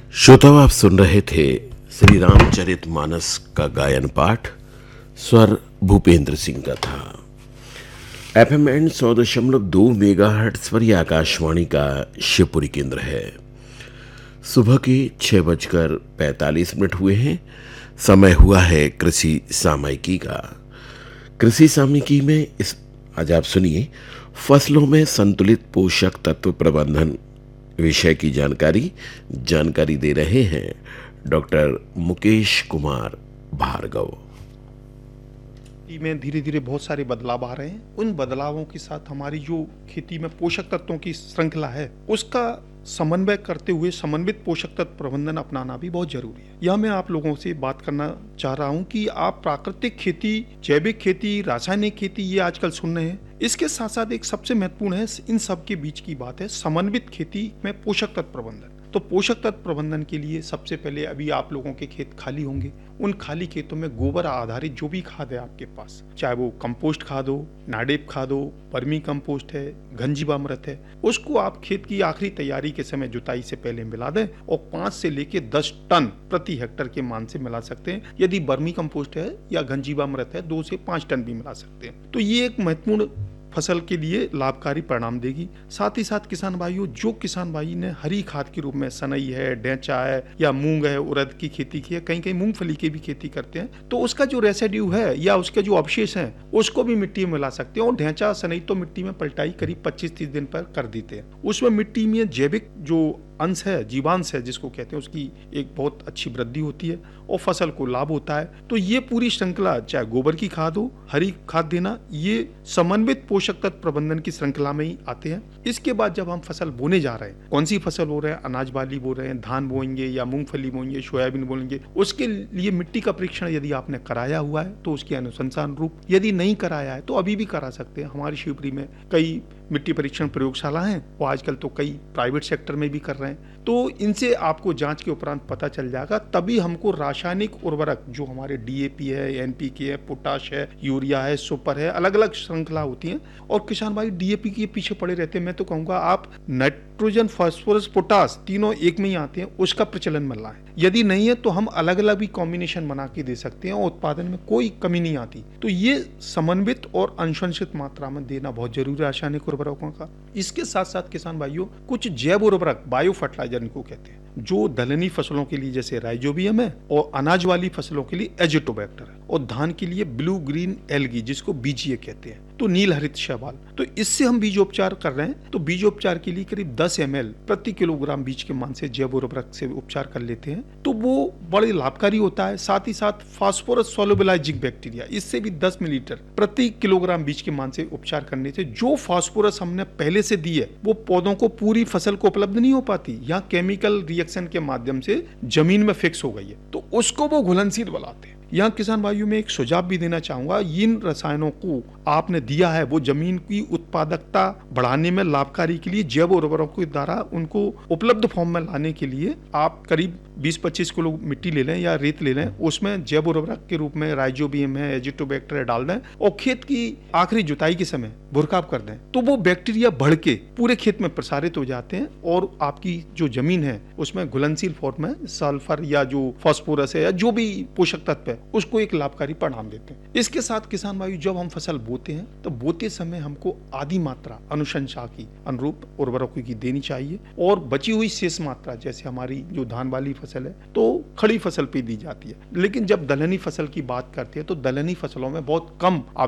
श्रोताओ, आप सुन रहे थे श्री रामचरितमानस का गायन पाठ। स्वर भूपेंद्र सिंह का था। एफएम एंड 100.2 मेगाहर्ट्ज पर यह आकाशवाणी का शिवपुरी केंद्र है। सुबह के 6:45 हुए हैं। समय हुआ है कृषि सामयिकी का। कृषि सामयिकी में आज आप सुनिए फसलों में संतुलित पोषक तत्व प्रबंधन विषय की जानकारी दे रहे हैं डॉक्टर मुकेश कुमार भार्गव। में धीरे धीरे बहुत सारे बदलाव आ रहे हैं। उन बदलावों के साथ हमारी जो खेती में पोषक तत्वों की श्रृंखला है उसका समन्वय करते हुए समन्वित पोषक तत्व प्रबंधन अपनाना भी बहुत जरूरी है। यह मैं आप लोगों से बात करना चाह रहा हूं कि आप प्राकृतिक खेती, जैविक खेती, रासायनिक खेती ये आजकल सुन रहे हैं। इसके साथ साथ एक सबसे महत्वपूर्ण है, इन सब के बीच की बात है समन्वित खेती में पोषक तत्व प्रबंधन। तो पोषक तत्व प्रबंधन के लिए सबसे पहले अभी आप लोगों के खेत खाली होंगे, उन खाली खेतों में गोबर आधारित जो भी खाद है आपके पास, चाहे वो कंपोस्ट खाद हो, नाडेप खाद हो, वर्मी कंपोस्ट है, घनजीवामृत है, उसको आप खेत की आखिरी तैयारी के समय जुताई से पहले मिला दें और 5 से लेके 10 टन प्रति हेक्टर के मान से मिला सकते हैं। यदि वर्मी कंपोस्ट है या घनजीवामृत है 2 से 5 टन भी मिला सकते हैं। तो ये एक महत्वपूर्ण फसल के लिए लाभकारी परिणाम देगी। साथ ही साथ किसान भाइयों, जो किसान भाई ने हरी खाद के रूप में सनई है, ढैंचा है या मूंग है, उड़द की खेती की है, कहीं कहीं मूंगफली की भी खेती करते हैं, तो उसका जो रेसिड्यू है या उसके जो अवशेष हैं उसको भी मिट्टी में मिला सकते हैं। और ढैंचा सनई तो मिट्टी में पलटाई करीब 25-30 दिन पर कर देते हैं। उसमें मिट्टी में जैविक जो अंश है, जीवांश है जिसको कहते हैं, उसकी एक बहुत अच्छी वृद्धि होती है और फसल को लाभ होता है। तो ये पूरी श्रृंखला, चाहे गोबर की खाद हो, हरी खाद देना, ये समन्वित पोषक तत्व प्रबंधन की श्रृंखला में ही आते हैं। इसके बाद जब हम फसल बोने जा रहे हैं, कौन सी फसल बो रहे हैं, अनाज बाली बो रहे हैं, धान बोएंगे या मूंगफली बोएंगे, सोयाबीन बोएंगे, उसके लिए मिट्टी का परीक्षण यदि आपने कराया हुआ है तो उसके अनुशंसान रूप, यदि नहीं कराया है तो अभी भी करा सकते हैं। हमारी शिवपुरी में कई मिट्टी परीक्षण प्रयोगशाला हैं और आजकल तो कई प्राइवेट सेक्टर में भी कर रहे हैं। तो इनसे आपको जांच के उपरांत पता चल जाएगा, तभी हमको रासायनिक उर्वरक जो हमारे डीएपी है, एनपीके है, पोटाश है, यूरिया है, सुपर है, अलग अलग श्रृंखला होती है। और किसान भाई डीएपी के पीछे पड़े रहते हैं। मैं तो कहूँगा आप नाइट्रोजन, फास्फोरस, पोटाश तीनों एक में ही आते हैं, उसका प्रचलन मिल रहा है। यदि नहीं है तो हम अलग अलग भी कॉम्बिनेशन बना के दे सकते हैं और उत्पादन में कोई कमी नहीं आती। तो ये समन्वित और अनुशंसित मात्रा में देना बहुत जरूरी है रासायनिक उर्वरकों का। इसके साथ साथ किसान भाइयों, कुछ जैव उर्वरक, बायो फर्टिलाइजर इनको कहते हैं, जो दलहनी फसलों के लिए जैसे राइजोबियम है और अनाज वाली फसलों के लिए एजिटोबैक्टर है और धान के लिए ब्लू ग्रीन एल्गी जिसको बीजीए कहते हैं, तो नील हरित शैवाल। तो इससे हम बीजोपचार कर रहे हैं। तो बीजोपचार के लिए करीब 10 ml प्रति किलोग्राम बीज के मान से जैव उर्वरक से उपचार कर लेते हैं, तो वो बड़े लाभकारी होता है। साथ ही साथ फास्फोरस सोलुबलाइजिंग बैक्टीरिया, इससे भी 10 मिलीलीटर प्रति किलोग्राम बीज के मान से उपचार करने से जो फास्फोरस हमने पहले से दी है वो पौधों को पूरी फसल को उपलब्ध नहीं हो पाती, यहाँ केमिकल रिएक्शन के माध्यम से जमीन में फिक्स हो गई है, तो उसको वो घुलनशील बनाते हैं। यहाँ किसान भाइयों में एक सुझाव भी देना चाहूंगा, इन रसायनों को आपने दिया है वो जमीन की उत्पादकता बढ़ाने में लाभकारी के लिए जैव उर्वरकों के द्वारा उनको उपलब्ध फॉर्म में लाने के लिए आप करीब 20-25 किलो मिट्टी ले लें या रेत ले लें, उसमें जैव उर्वरक के रूप में राइजोबियम है, एजिटोबैक्टर है डाल दें और खेत की आखिरी जुताई के समय भुरकाव कर दें, तो वो बैक्टीरिया बढ़ के पूरे खेत में प्रसारित हो जाते हैं और आपकी जो जमीन है उसमें घुलनशील फॉर्म में सल्फर या जो फास्फोरस है या जो भी पोषक तत्व है उसको एक लाभकारी परिणाम देते हैं। इसके साथ किसान भाई, जब हम फसल बोते हैं तो बोते समय हमको आधी मात्रा अनुशंसा की अनुरूप उर्वरकों की देनी चाहिए और बची हुई शेष मात्रा, जैसे हमारी जो धान वाली फसल है तो खड़ी फसल पे दी जाती है। लेकिन जब दलहनी फसल की बात करते हैं तो दलहनी फसलों में बहुत कम